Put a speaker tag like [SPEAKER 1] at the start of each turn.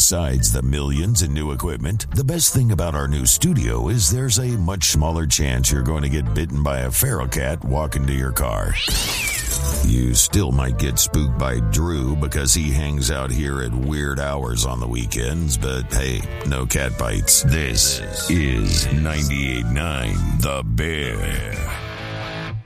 [SPEAKER 1] Besides the millions in new equipment, the best thing about our new studio is there's a much smaller chance you're going to get bitten by a feral cat walking to your car. You still might get spooked by Drew because he hangs out here at weird hours on the weekends, but hey, no cat bites. This is 98.9 The Bear.